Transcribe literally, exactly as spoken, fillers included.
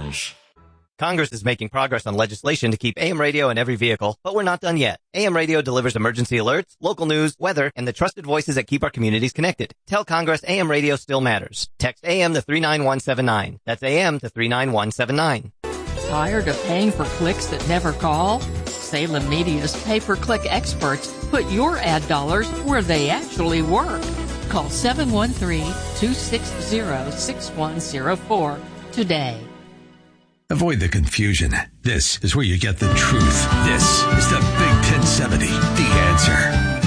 News. Congress is making progress on legislation to keep A M radio in every vehicle, but we're not done yet. A M radio delivers emergency alerts, local news, weather, and the trusted voices that keep our communities connected. Tell Congress A M radio still matters. Text A M to three nine one seven nine. That's A M to three nine one seven nine. Tired of paying for clicks that never call? Salem Media's pay-per-click experts put your ad dollars where they actually work. Call seven one three, two six zero, six one zero four today. Avoid the confusion. This is where you get the truth. This is the Big ten seventy, The Answer.